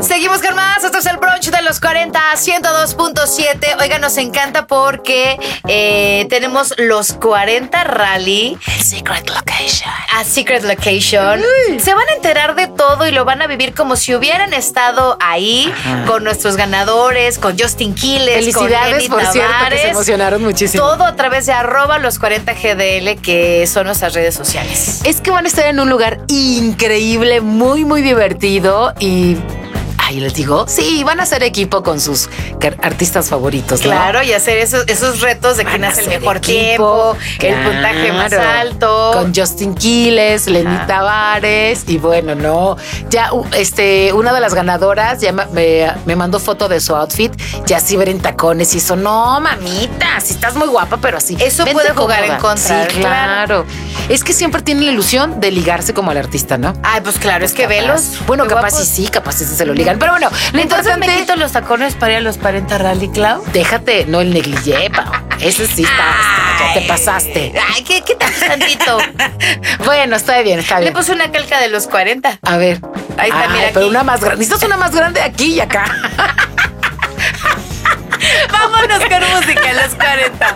Seguimos con más. Esto es el brunch de los 40, 102.7. Oiga, nos encanta porque tenemos los 40 Rally. Secret Location. A Secret Location. Se van a enterar de todo y lo van a vivir como si hubieran estado ahí. Ajá. Con nuestros ganadores, con Justin Quiles. Felicidades, con por cierto, que se emocionaron muchísimo. Todo a través de los 40 GDL, que son nuestras redes sociales. Es que van a estar en un lugar increíble, muy, muy divertido y... Ay, les digo, sí, van a hacer equipo con sus artistas favoritos, ¿no? Claro, y hacer esos retos de quién hace el mejor tiempo, claro, el puntaje más alto. Con Justin Quiles, Lenny Tavares, y bueno, no. Ya, una de las ganadoras ya me mandó foto de su outfit, ya así ver en tacones y eso. No, mamita, si estás muy guapa, pero así. Eso puede jugar en contra. Sí, claro. Es que siempre tiene la ilusión de ligarse como al artista, ¿no? Ay, pues claro, pues es que velos. Bueno, capaz sí, capaz sí se lo ligan. Pero bueno, lo importante... ¿Me quito los tacones para ir a los 40 Rally, Clau? Déjate, no el negligé, pa. Ese sí está, ya te pasaste. Ay, ¿qué tantito? Bueno, está bien. Le puse una calca de los 40. A ver. Ahí está, mira, pero aquí. Una más grande. Necesitas una más grande aquí y acá. Vámonos con música en los 40.